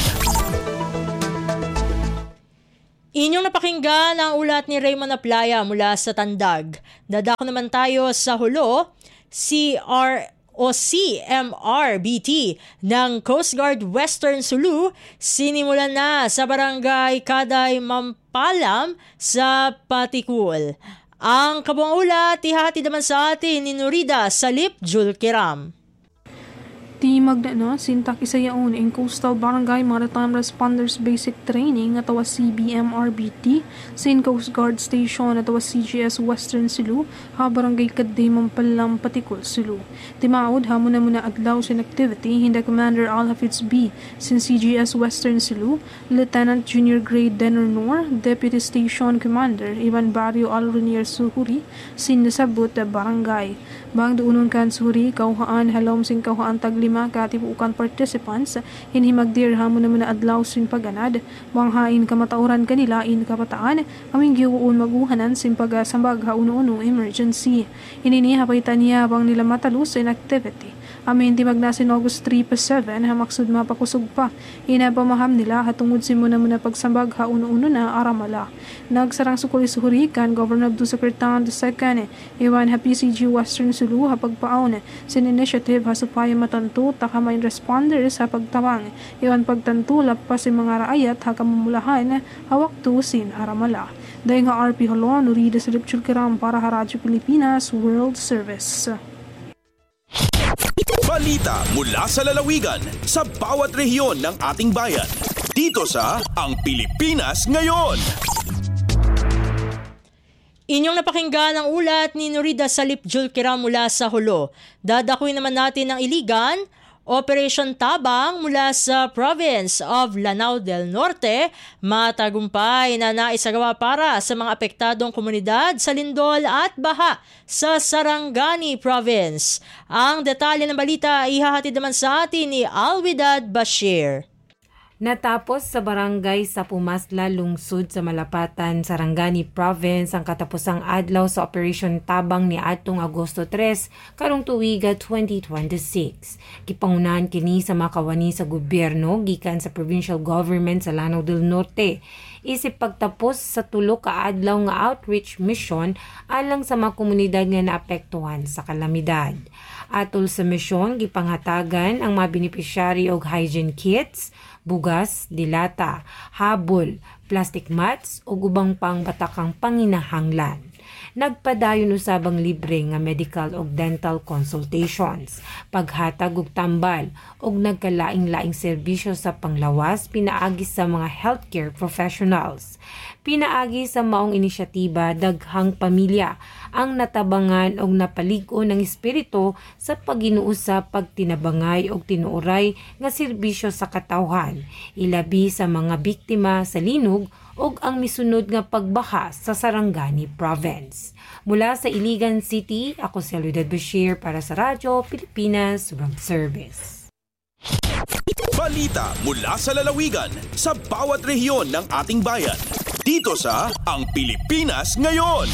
Inyong napakinggan ang ulat ni Raymond Aplaya mula sa Tandag. Dadako naman tayo sa Hulo, CMRBT ng Coast Guard Western Sulu sinimulan na sa barangay Kaday Mampalam sa Patikul. Ang kabuang ulat ihati naman sa atin ni Nurida Salip Julkiram. Ti magdana sintak isayaon ang Coastal Barangay Maritime Responders Basic Training at CBMRBT sin Coast Guard Station at CGS Western Sulu ha Barangay Kaday Mampalam Patikul Sulu. Timaod hamon na muna adlaw sin activity hinda Commander Al-Hafiz B sin CGS Western Sulu, Lieutenant Junior Grade Denner Noor, Deputy Station Commander Ivan Barrio Alronier Suhuri sin nasabot na barangay. Bang duunon kan Suhuri kauhaan halom sin kauhaan tagli katibukan participants hinhimagdir hamon naman na adlaw sin paganad manghain kamatauran kanila in kapataan aming giuun maguhanan sin pagasambag hauno-uno emergency inini hapaitan niya bang nila matalus in activity amin di magnasin August 3 pa 7 hamaksud mapakusog pa ina pamaham nila hatungod sin muna pagsambag hauno-uno na aramala nagsarang sukuli suhurikan Governor Abdul Secretary II Iwan PCG Western Sulu hapagpaon sin initiative hasupaya matanto takamain responders sa pagtawang iwan pagtantulap pa si mga raayat hakamumulahan hawak tusin aramala dahil nga RP Holo Nurida Salip Julkiram para sa Radyo Pilipinas World Service. Balita mula sa lalawigan sa bawat rehiyon ng ating bayan. Dito sa Ang Pilipinas Ngayon. Inyong napakinggan ang ulat ni Nurida Salip Julkiram mula sa Hulo. Dadakuin naman natin ang Iligan. Operation Tabang mula sa Province of Lanao del Norte, matagumpay na naisagawa para sa mga apektadong komunidad sa lindol at baha sa Sarangani Province. Ang detalye ng balita ihahatid naman sa atin ni Alwidad Bashir. Natapos sa barangay sa Pumasla, lungsod sa Malapatan, Sarangani Province ang katapusang adlaw sa Operation Tabang ni atong Agosto 3 karong tuiga 2026. Gipangunahan kini sa makawani sa gobyerno gikan sa provincial government sa Lanao del Norte. Isip pagtapos sa tulo ka adlaw nga outreach mission alang sa mga komunidad nga naapektuhan sa kalamidad. Atol sa misyon gipanghatagan ang mga beneficiary og hygiene kits, bugas, dilata, habol, plastic mats o ubang pang batakang panginahanglan. Nagpadayon usabang libre nga medical o dental consultations, paghatag og tambal og nagkalaing-laing serbisyo sa panglawas pinaagi sa mga healthcare professionals. Pinaagi sa maong inisyatiba daghang pamilya ang natabangan og napaligo ng espiritu sa paghinuo sa pagtinabangay og tinuoray nga serbisyo sa katawhan, ilabi sa mga biktima sa linog og ang misunod nga pagbaha sa Sarangani Province. Mula sa Iligan City, ako si Alwidad Bashir para sa Radyo Pilipinas World Service. Balita mula sa lalawigan sa bawat rehiyon ng ating bayan. Dito sa Ang Pilipinas Ngayon.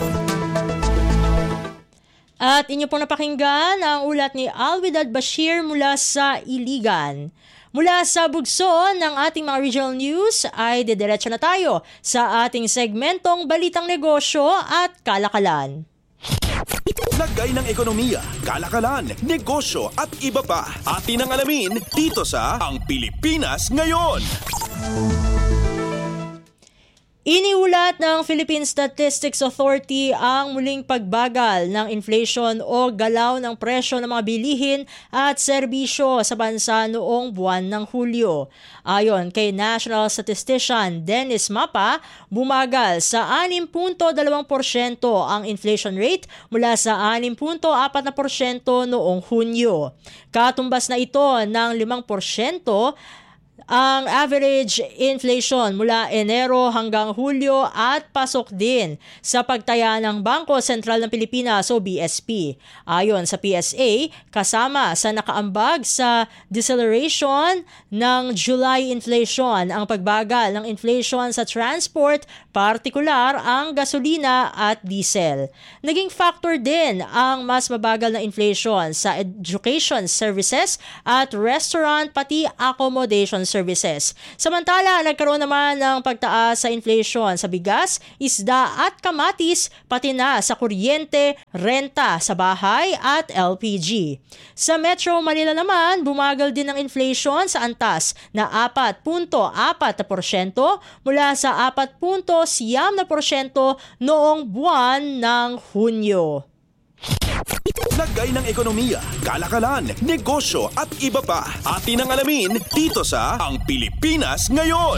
At inyo pong napakinggan ang ulat ni Alwidad Bashir mula sa Iligan. Mula sa bugso ng ating mga regional news ay didiretso na tayo sa ating segmentong Balitang Negosyo at Kalakalan. Lagay ng ekonomiya, kalakalan, negosyo at iba pa. Atin ang alamin dito sa Ang Pilipinas Ngayon. Iniulat ng Philippine Statistics Authority ang muling pagbagal ng inflation o galaw ng presyo ng mga bilihin at serbisyo sa bansa noong buwan ng Hulyo. Ayon kay National Statistician Dennis Mapa, bumagal sa 6.2% ang inflation rate mula sa 6.4% noong Hunyo. Katumbas na ito ng 5% ang average inflation mula Enero hanggang Hulyo at pasok din sa pagtaya ng Bangko Sentral ng Pilipinas o BSP. Ayon sa PSA, kasama sa nakaambag sa deceleration ng July inflation ang pagbagal ng inflation sa transport, partikular ang gasolina at diesel. Naging factor din ang mas mabagal na inflation sa education services at restaurant pati accommodation services. Samantala, nagkaroon naman ng pagtaas sa inflation sa bigas, isda at kamatis, pati na sa kuryente, renta sa bahay at LPG. Sa Metro Manila naman, bumagal din ang inflation sa antas na 4.4% mula sa 4.9% noong buwan ng Hunyo. Lagay ng ekonomiya, kalakalan, negosyo at iba pa. Atin ang alamin dito sa Ang Pilipinas Ngayon.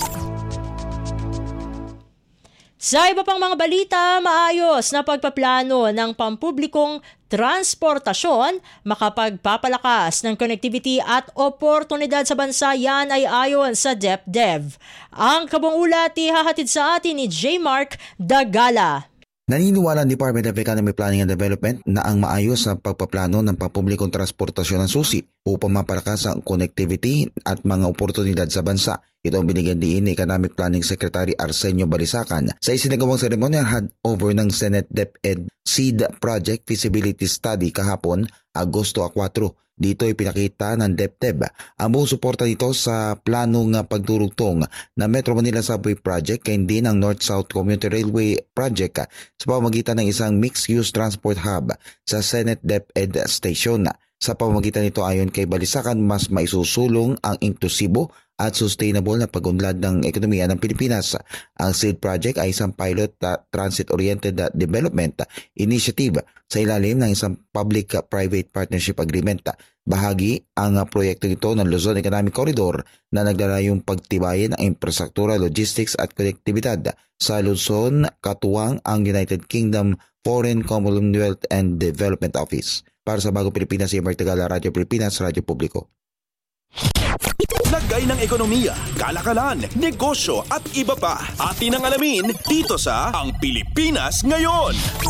Sa iba pang mga balita, maayos na pagpaplano ng pampublikong transportasyon, makapagpapalakas ng connectivity at oportunidad sa bansa, yan ay ayon sa DepDev. Ang kabuang ulat ihahatid sa atin ni J. Mark Dagala. Naniniwala ang Department of Economic Planning and Development na ang maayos na pagpaplano ng pampublikong transportasyon ng susi upang mapalakas ang connectivity at mga oportunidad sa bansa. Ito ang binigyan diin ni Economic Planning Secretary Arsenio Balisacan sa isinagawang ceremonial handover ng Senate DepEd Seed Project Feasibility Study kahapon, Agosto 4. Dito ipinakita ng DepEd ang buong suporta nito sa planong pagdurugtong na Metro Manila Subway Project kaya din ang North-South Commuter Railway Project sa pamamagitan ng isang mixed-use transport hub sa Senate DepEd Station. Sa pamamagitan nito ayon kay Balisacan, mas maisusulong ang inklusibo at sustainable na pag-unlad ng ekonomiya ng Pilipinas. Ang SEED project ay isang pilot transit-oriented development initiative sa ilalim ng isang public-private partnership agreement. Bahagi ang proyekto ito ng Luzon Economic Corridor na naglalayong pagtibayin ang infrastruktura, logistics at konektibidad sa Luzon, katuwang ang United Kingdom Foreign Commonwealth and Development Office. Para sa Bagong Pilipinas, si Martigala, Radio Pilipinas, Radio Publiko. Lagay ng ekonomiya, kalakalan, negosyo at iba pa. Atin ang alamin dito sa Ang Pilipinas Ngayon.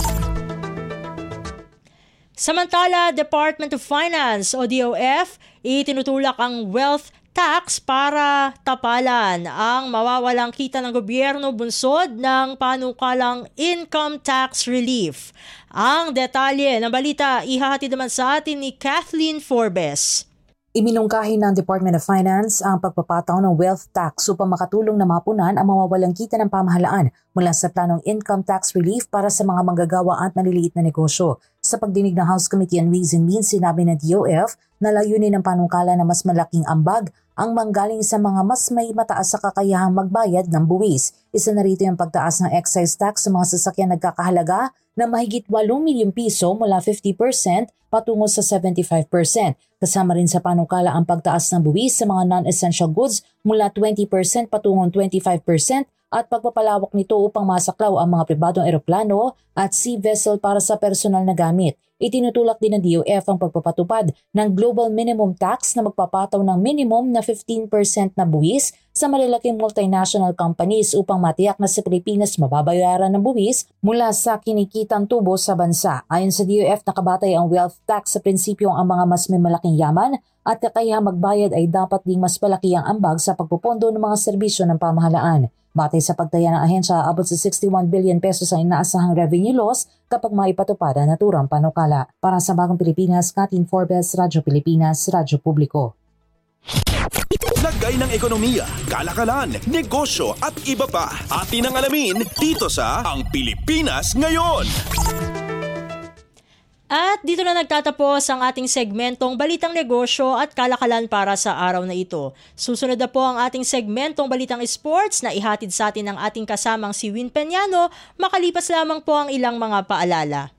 Samantala, Department of Finance o DOF itinutulak ang wealth tax para tapalan ang mawawalang kita ng gobyerno bunsod ng panukalang income tax relief. Ang detalye ng balita ihahatid naman sa atin ni Kathleen Forbes. Iminungkahi ng Department of Finance ang pagpapataw ng wealth tax upang makatulong na mapunan ang mawawalang kita ng pamahalaan mula sa planong income tax relief para sa mga manggagawa at maliliit na negosyo. Sa pagdinig ng House Committee on Ways and Means, sinabi ng DOF na layunin ng panukala na mas malaking ambag ang manggaling sa mga mas may mataas sa kakayahang magbayad ng buwis. Isa na rito yung pagtaas ng excise tax sa mga sasakyan nagkakahalaga na mahigit 8 milyong piso mula 50% patungo sa 75%. Kasama rin sa panukala ang pagtaas ng buwis sa mga non-essential goods mula 20% patungong 25% at pagpapalawak nito upang masaklaw ang mga pribadong eroplano at sea vessel para sa personal na gamit. Itinutulak din ng DOF ang pagpapatupad ng Global Minimum Tax na magpapataw ng minimum na 15% na buwis sa malalaking multinational companies upang matiyak na sa Pilipinas mababayaran ng buwis mula sa kinikitang tubo sa bansa. Ayon sa DOF, nakabatay ang wealth tax sa prinsipyong ang mga mas may malaking yaman at kakayahang magbayad ay dapat ding mas palaki ang ambag sa pagpupondo ng mga serbisyo ng pamahalaan. Batay sa pagtaya ng ahensya, abot sa 61 billion pesos ang inaasahang revenue loss kapag maipatupad ang naturang panukala. Para sa Bagong Pilipinas, Kathleen Forbes, Radyo Pilipinas, Radyo Publiko. Lagay ng ekonomiya, kalakalan, negosyo at iba pa. Atin ang alamin dito sa Ang Pilipinas Ngayon. At dito na nagtatapos ang ating segmentong Balitang Negosyo at Kalakalan para sa araw na ito. Susunod na po ang ating segmentong Balitang Sports na ihatid sa atin ng ating kasamang si Win Peñano, makalipas lamang po ang ilang mga paalala.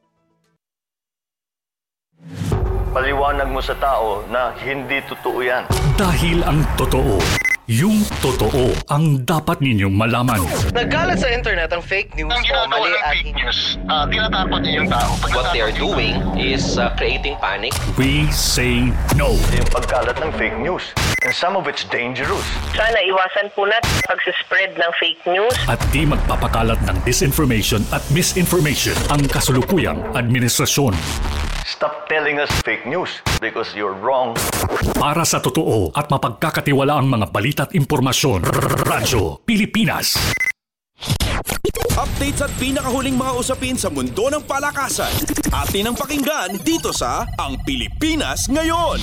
Paliwanag mo sa tao na hindi totoo yan. Dahil ang totoo, yung totoo ang dapat ninyong malaman. Nagkalat sa internet ang fake news o mali at fake news. Tinatakot niyo yung tao. What they are doing is creating panic. We say no. Yung pagkalat ng fake news. And some of it's dangerous. Sana iwasan po natin pag-spread ng fake news. At di magpapakalat ng disinformation at misinformation ang kasulukuyang administrasyon. Stop telling us fake news because you're wrong. Para sa totoo at mapagkakatiwalaang mga balita at impormasyon, Radyo Pilipinas. Updates at pinakahuling mga usapin sa mundo ng palakasan. Atin ang pakinggan dito sa Ang Pilipinas Ngayon.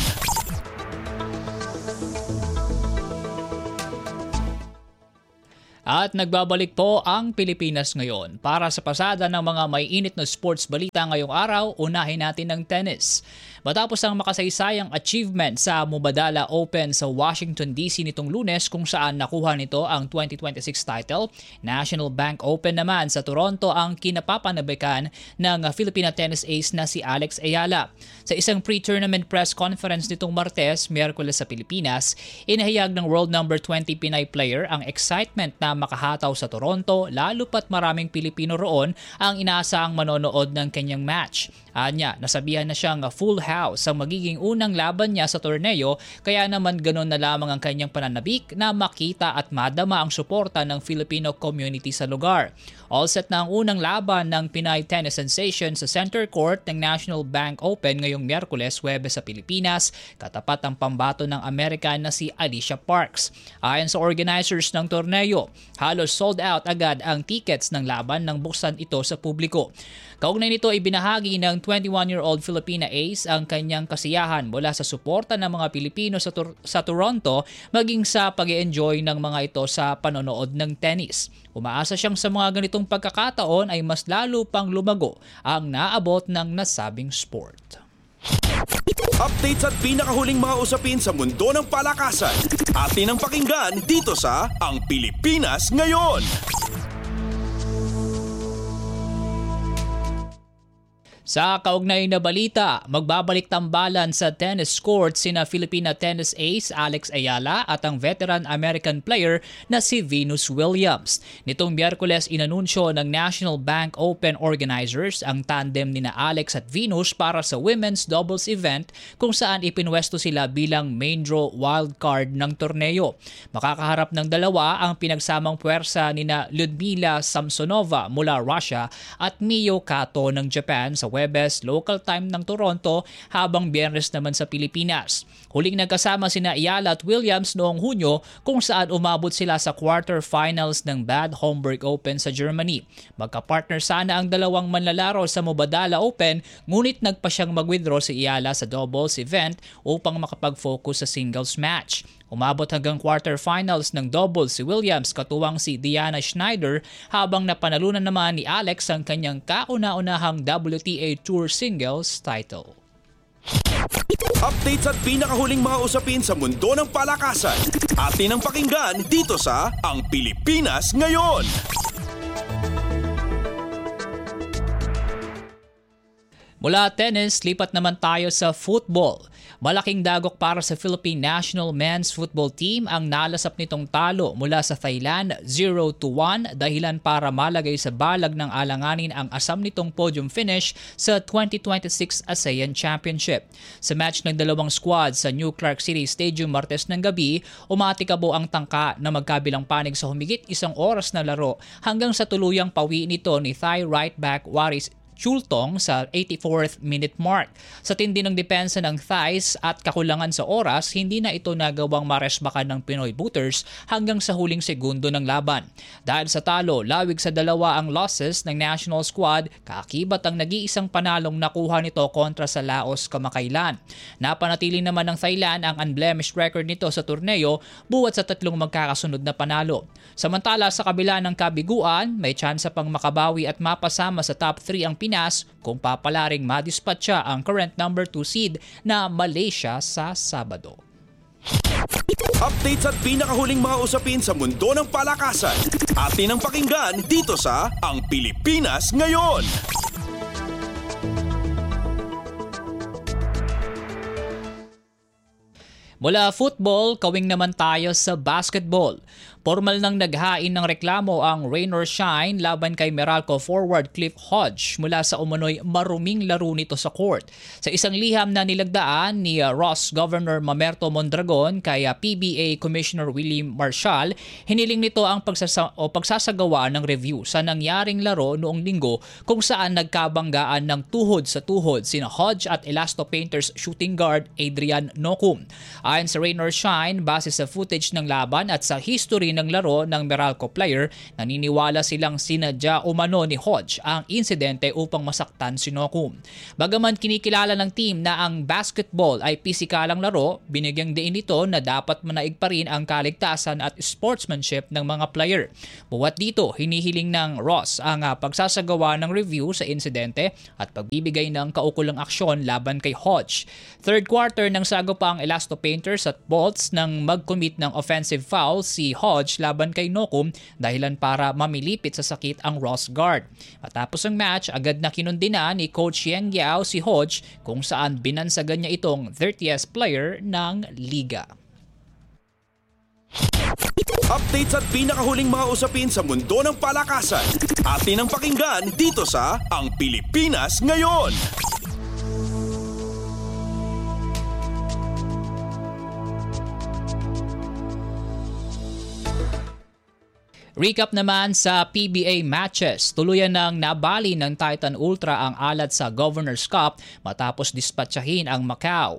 At nagbabalik po ang Pilipinas Ngayon. Para sa pasada ng mga may init na sports balita ngayong araw, unahin natin ang tennis. Matapos ang makasaysayang achievement sa Mubadala Open sa Washington DC nitong Lunes kung saan nakuha nito ang 2026 title, National Bank Open naman sa Toronto ang kinapapanabikan ng Filipina tennis ace na si Alex Ayala. Sa isang pre-tournament press conference nitong Martes, Miyerkules sa Pilipinas, inahayag ng world number 20 Pinay player ang excitement na makahataw sa Toronto lalo pat maraming Pilipino roon ang inaasahang manonood ng kanyang match. Anya, nasabihan na siyang full house ang magiging unang laban niya sa torneo kaya naman ganoon na lamang ang kanyang pananabik na makita at madama ang suporta ng Filipino community sa lugar. All set na ang unang laban ng Pinay tennis sensation sa center court ng National Bank Open ngayong Miyerkules, Huwebes sa Pilipinas, katapat ang pambato ng American na si Alicia Parks. Ayon sa organizers ng torneo, halos sold out agad ang tickets ng laban nang buksan ito sa publiko. Kaugnay nito, ibinahagi ng 21-year-old Filipina ace ang kanyang kasiyahan mula sa suporta ng mga Pilipino sa Toronto maging sa pag-e-enjoy ng mga ito sa panonood ng tennis. Umaasa siyang sa mga ganitong pagkakataon ay mas lalo pang lumago ang naabot ng nasabing sport. Updates at pinakahuling mga usapin sa mundo ng palakasan. Atin ang pakinggan dito sa Ang Pilipinas Ngayon. Sa kaugnay na balita, magbabalik tambalan sa tennis court sina Filipina tennis ace Alex Ayala at ang veteran American player na si Venus Williams. Nitong Miyerkules inanunsyo ng National Bank Open organizers ang tandem nina Alex at Venus para sa women's doubles event kung saan ipinwesto sila bilang main draw wildcard ng torneo. Makakaharap ng dalawa ang pinagsamang puwersa nina Ludmila Samsonova mula Russia at Mio Kato ng Japan sa Huwebes local time ng Toronto habang Biyernes naman sa Pilipinas. Huling nagkasama sina Ayala at Williams noong Hunyo kung saan umabot sila sa quarterfinals ng Bad Homburg Open sa Germany. Magka-partner sana ang dalawang manlalaro sa Mubadala Open ngunit nagpa siyang mag-withdraw si Ayala sa doubles event upang makapag-focus sa singles match. Umabot hanggang quarterfinals ng doubles si Williams katuwang si Diana Schneider habang napanalunan naman ni Alex ang kanyang kauna-unahang WTA Tour singles title. Updates at pinakahuling mga usapin sa mundo ng palakasan. Atin ang pakinggan dito sa Ang Pilipinas Ngayon. Mula tennis, lipat naman tayo sa football. Malaking dagok para sa Philippine National Men's Football Team ang nalasap nitong talo mula sa Thailand 0-1 dahilan para malagay sa balag ng alanganin ang asam nitong podium finish sa 2026 ASEAN Championship. Sa match ng dalawang squad sa New Clark City Stadium Martes ng gabi, umatikabo ang tangka na magkabilang panig sa humigit isang oras na laro hanggang sa tuluyang pawi nito ni Thai right back Waris Chultong sa 84th minute mark. Sa tindi ng depensa ng Thais at kakulangan sa oras, hindi na ito nagawang maresbakan ng Pinoy Booters hanggang sa huling segundo ng laban. Dahil sa talo, lawig sa dalawa ang losses ng national squad, kaakibat ang nag-iisang panalong nakuha nito kontra sa Laos kamakailan. Napanatili naman ng Thailand ang unblemished record nito sa torneo buwat sa tatlong magkakasunod na panalo. Samantala sa kabila ng kabiguan, may tsansa pang makabawi at mapasama sa top 3 ang Pinas kung papalaring madispatcha ang current number 2 seed na Malaysia sa Sabado. Updates at pinakahuling mga usapin sa mundo ng palakasan. Atin ang pakinggan dito sa Ang Pilipinas Ngayon. Mula football, kawing naman tayo sa basketball. Formal nang naghain ng reklamo ang rain or shine laban kay Meralco forward Cliff Hodge mula sa umano'y maruming laro nito sa court. Sa isang liham na nilagdaan ni Ross Governor Mamerto Mondragon kay PBA Commissioner Willie Marshall, hiniling nito ang pagsasagawa ng review sa nangyaring laro noong linggo kung saan nagkabanggaan ng tuhod sa tuhod sina Hodge at Elasto Painters shooting guard Adrian Nocum. Ayon sa rain or shine, base sa footage ng laban at sa history ng laro ng Meralco player, naniniwala silang sinadya umano ni Hodge ang insidente upang masaktan si Nocum. Bagaman kinikilala ng team na ang basketball ay pisikalang laro, binigyang diin nito na dapat manaig pa rin ang kaligtasan at sportsmanship ng mga player. Buwat dito, hinihiling ng Ross ang pagsasagawa ng review sa insidente at pagbibigay ng kaukulang aksyon laban kay Hodge. Third quarter nang sagupang Elasto Painters at Bolts nang mag-commit ng offensive foul si Hodge laban kay Nocum dahilan para mamilipit sa sakit ang Ross guard. Matapos ang match, agad na kinundina ni Coach Yang Yao si Hodge kung saan binansagan niya itong 30th player ng liga. Updates at pinakahuling mga usapin sa mundo ng palakasan. Atin ang pakinggan dito sa Ang Pilipinas Ngayon. Recap naman sa PBA matches. Tuluyan ng nabali ng Titan Ultra ang alat sa Governor's Cup matapos dispatchahin ang Macau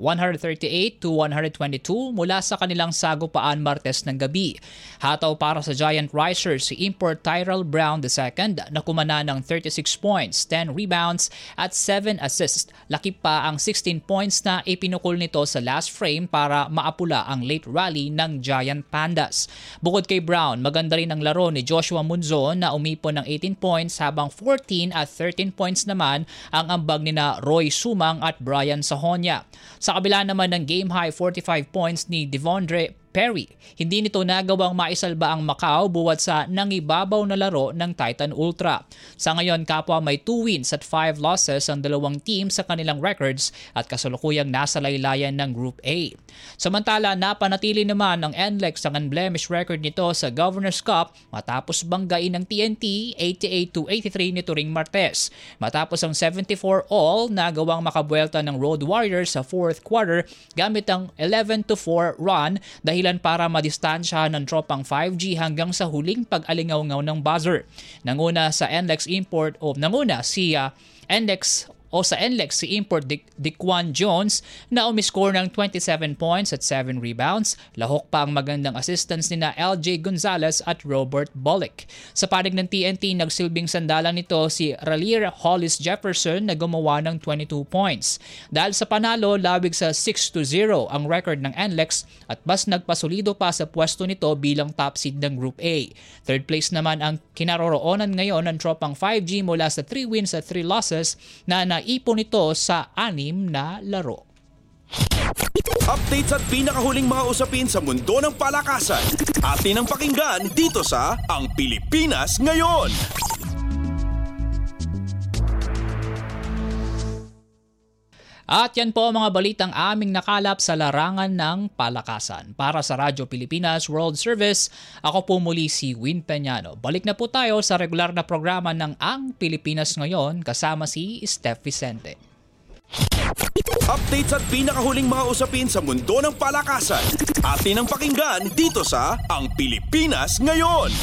138-122 mula sa kanilang sagupaan Martes ng gabi. Hataw para sa Giant Risers si import Tyrell Brown II na kumana ng 36 points, 10 rebounds at 7 assists. Laki pa ang 16 points na ipinukol nito sa last frame para maapula ang late rally ng Giant Pandas. Bukod kay Brown, maganda rin ang laro ni Joshua Munzon na umipon ng 18 points habang 14 at 13 points naman ang ambag nina Roy Sumang at Brian Sahonia. Sa kabila naman ng game high 45 points ni Devondre Perry, hindi nito nagawang maisalba ang Macau buwat sa nangibabaw na laro ng Titan Ultra. Sa ngayon, kapwa may 2 wins at 5 losses ang dalawang team sa kanilang records at kasalukuyang nasa laylayan ng Group A. Samantala, napanatili naman ng NLEX ang unblemished record nito sa Governor's Cup matapos banggain ng TNT 88-83 nito ring Martes. Matapos ang 74-all, nagawang makabuelta ng Road Warriors sa 4th quarter gamit ang 11-4 run dahil para madistansya ng tropang 5G hanggang sa huling pag-alingaw-ngaw ng buzzer. Nanguna sa NLEX import o nanguna si NLEX si import Diquan Jones na umiscore ng 27 points at 7 rebounds. Lahok pa ang magandang assistance nina LJ Gonzalez at Robert Bullock. Sa panig ng TNT, nagsilbing sandalan nito si Ralier Hollis Jefferson na gumawa ng 22 points. Dahil sa panalo, labig sa 6-0 ang record ng NLEX at mas nagpasulido pa sa pwesto nito bilang top seed ng Group A. Third place naman ang kinaroroonan ngayon ng tropang 5G mula sa 3 wins at 3 losses na naipon ito sa 6 na laro. Updates at pinakahuling mga usapin sa mundo ng palakasan. Atin ang pakinggan dito sa Ang Pilipinas Ngayon. At yan po mga balitang aming nakalap sa larangan ng palakasan. Para sa Radyo Pilipinas World Service, ako po muli si Win Peñano. Balik na po tayo sa regular na programa ng Ang Pilipinas Ngayon kasama si Steph Vicente. Updates at pinakahuling mga usapin sa mundo ng palakasan. Atin ang pakinggan dito sa Ang Pilipinas Ngayon.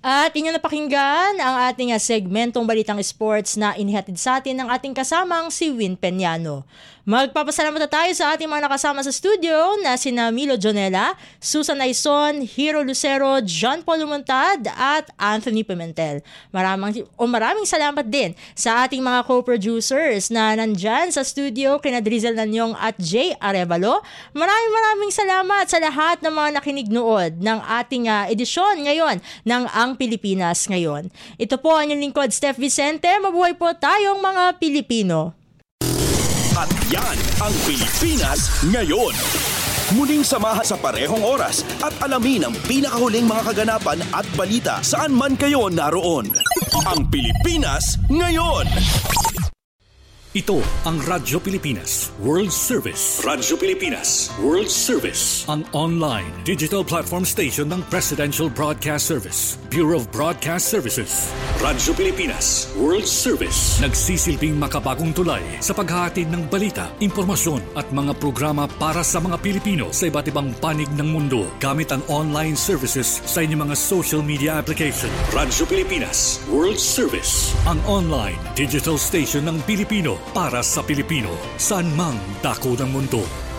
At inyo napakinggan ang ating segmentong Balitang Sports na inihatid sa atin ng ating kasamang si Win Peñano. Magpapasalamat na tayo sa ating mga nakasama sa studio na sina Milo Jonella, Susan Aison, Hero Lucero, John Paul Lumontad at Anthony Pimentel. Maraming salamat din sa ating mga co-producers na nandyan sa studio, kina Drizel Nanyong at Jay Arevalo. Maraming salamat sa lahat ng mga nakinig nood ng ating edisyon ngayon ng Ang Pilipinas Ngayon. Ito po ang inyong lingkod, Steph Vicente. Mabuhay po tayong mga Pilipino. At yan ang Pilipinas Ngayon. Muling samahan sa parehong oras at alamin ang pinakahuling mga kaganapan at balita saan man kayo naroon. Ang Pilipinas Ngayon. Ito ang Radyo Pilipinas World Service. Radyo Pilipinas World Service. Ang online digital platform station ng Presidential Broadcast Service, Bureau of Broadcast Services. Radyo Pilipinas World Service. Nagsisilbing makabagong tulay sa paghahatid ng balita, impormasyon at mga programa para sa mga Pilipino sa iba't ibang panig ng mundo gamit ang online services sa inyong mga social media application. Radyo Pilipinas World Service. Ang online digital station ng Pilipino para sa Pilipino, saan mang dako ng mundo.